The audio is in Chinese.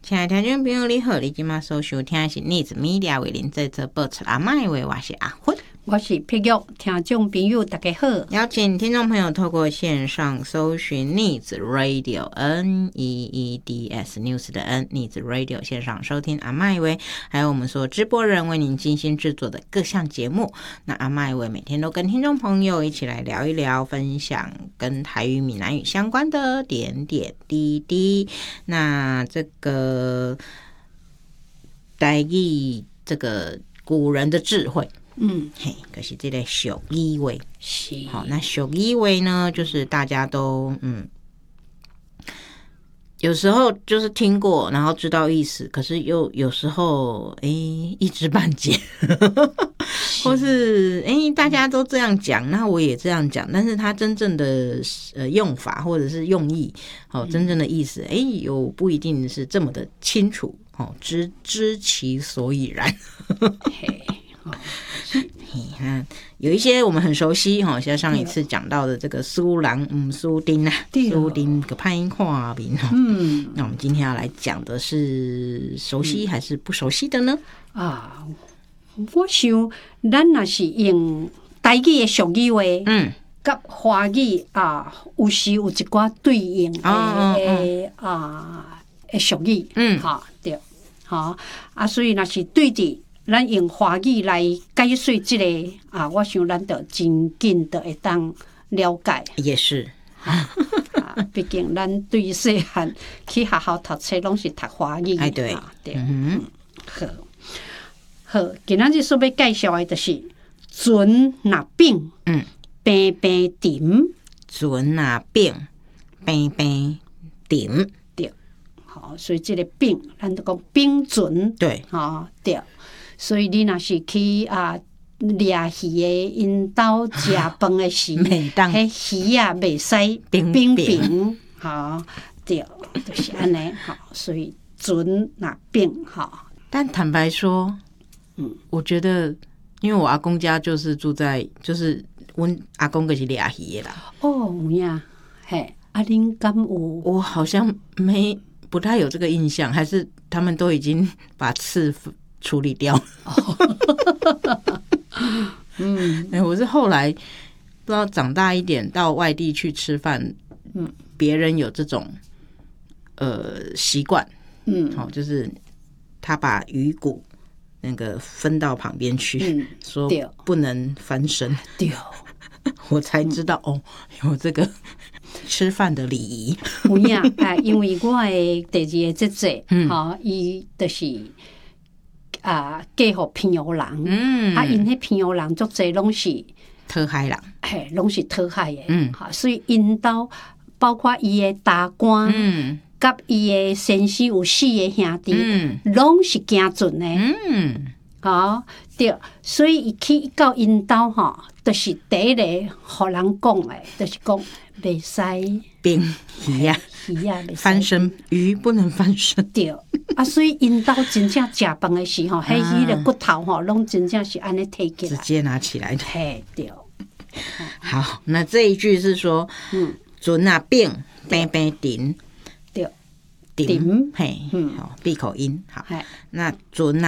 亲爱的听众朋友你好，你今晚所收听的是逆子 media 为您这播出阿麦的话，我是阿昏， 我是碧玉。听众朋友大家好， 邀请听众朋友透过线上搜寻逆子 radio NEEDS News 的 N 逆子 radio 线上收听阿麦为，还有我们所直播人为您精心制作的各项节目。那阿麦为每天都跟听众朋友一起来聊一聊，分享跟台语闽南语相关的点点滴滴。那这个台语这个古人的智慧，嘿，可是这个俗语话是好。那俗语话呢，就是大家都有时候就是听过，然后知道意思，可是又有时候一知半解，或是大家都这样讲，那我也这样讲，但是它真正的用法或者是用意，真正的意思，有不一定是这么的清楚，知其所以然。有一些我们很熟悉，像上一次讲到的这个苏人苏丁啊，苏丁个拍音画面。那我们今天要来讲的是熟悉还是不熟悉的呢？ 我想咱若是用台语的俗语话，甲华语有时有一寡对应的俗语，对，所以若是对的。咱用华语来解说这个我想咱就真紧就会当了解。 也是， 毕竟咱对细汉去学校读册拢是读华语。 对， 好，今仔日所要介绍的就是船若扁，平平沉。 船若扁，平平沉。 对，好，所以这个扁，咱就讲扁船。 对， 对。所以你若是去掠鱼的因兜食饭的时，迄鱼啊袂使冰冰，对，就是安尼，所以船若扁， 但坦白说，我觉得，因为我阿公家就是住在，就是阮阿公就是掠鱼的啦。 有呀，恁敢有？ 我好像不太有这个印象，还是他们都已经把刺处理掉。我是后来不知道长大一点到外地去吃饭，别人有这种习惯，就是他把鱼骨那个分到旁边去，说不能翻身。 对， 我才知道有这个吃饭的礼仪。 有呀，因为我的第二个姐姐，伊就是嫁互平湖人，因迄平湖人足侪拢是讨海人， 拢是讨海的，所以因兜包括伊的大官，甲伊的先生有4个兄弟，拢是行船的，对，所以伊去到因兜就是第一个互人讲的，就是讲袂使冰鱼啊，翻身鱼不能翻身， 对。所以因兜真正食饭的时候，迄个骨头拢真正是安尼摕起来， 直接拿起来的。 对。 好，那这一句是说，船若扁，平平沉， 对， 沉，闭口音。好，那船若